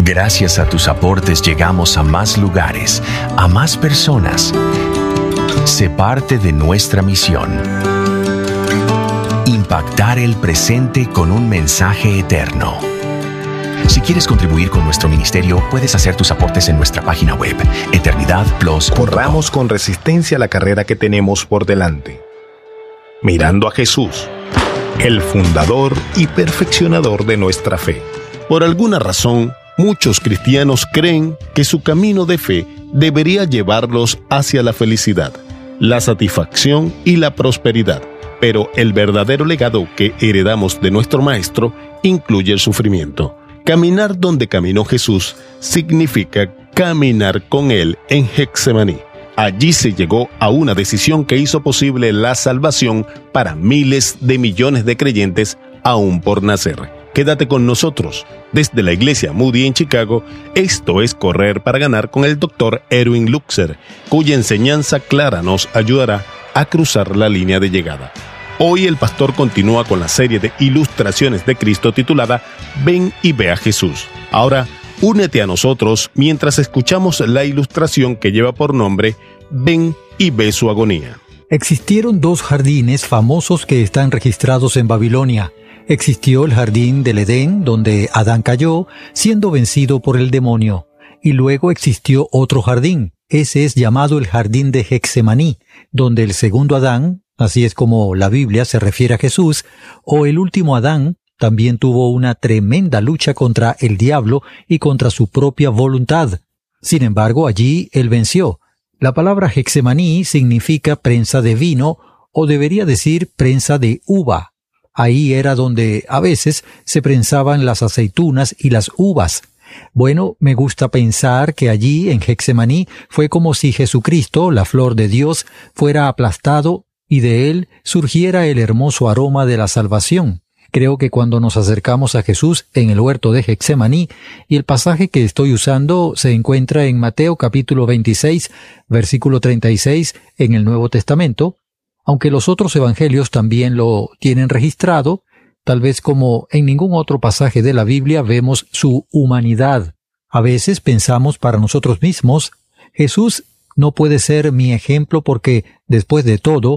Gracias a tus aportes llegamos a más lugares, a más personas. Sé parte de nuestra misión: impactar el presente con un mensaje eterno. Si quieres contribuir con nuestro ministerio, puedes hacer tus aportes en nuestra página web, eternidadplus.com. Corramos con resistencia la carrera que tenemos por delante, mirando a Jesús, el fundador y perfeccionador de nuestra fe. Por alguna razón, muchos cristianos creen que su camino de fe debería llevarlos hacia la felicidad, la satisfacción y la prosperidad. Pero el verdadero legado que heredamos de nuestro Maestro incluye el sufrimiento. Caminar donde caminó Jesús significa caminar con Él en Getsemaní. Allí se llegó a una decisión que hizo posible la salvación para miles de millones de creyentes aún por nacer. Quédate con nosotros. Desde la Iglesia Moody en Chicago, esto es Correr para Ganar con el Dr. Erwin Lutzer, cuya enseñanza clara nos ayudará a cruzar la línea de llegada. Hoy el pastor continúa con la serie de ilustraciones de Cristo titulada Ven y ve a Jesús. Ahora, únete a nosotros mientras escuchamos la ilustración que lleva por nombre Ven y ve su agonía. Existieron dos jardines famosos que están registrados en Babilonia. Existió el jardín del Edén, donde Adán cayó, siendo vencido por el demonio. Y luego existió otro jardín. Ese es llamado el jardín de Getsemaní, donde el segundo Adán, así es como la Biblia se refiere a Jesús, o el último Adán, también tuvo una tremenda lucha contra el diablo y contra su propia voluntad. Sin embargo, allí él venció. La palabra Getsemaní significa prensa de vino, o debería decir prensa de uva. Ahí era donde a veces se prensaban las aceitunas y las uvas. Bueno, me gusta pensar que allí en Getsemaní fue como si Jesucristo, la flor de Dios, fuera aplastado y de él surgiera el hermoso aroma de la salvación. Creo que cuando nos acercamos a Jesús en el huerto de Getsemaní, y el pasaje que estoy usando se encuentra en Mateo capítulo 26, versículo 36 en el Nuevo Testamento, aunque los otros evangelios también lo tienen registrado, tal vez como en ningún otro pasaje de la Biblia vemos su humanidad. A veces pensamos para nosotros mismos, Jesús no puede ser mi ejemplo porque, después de todo,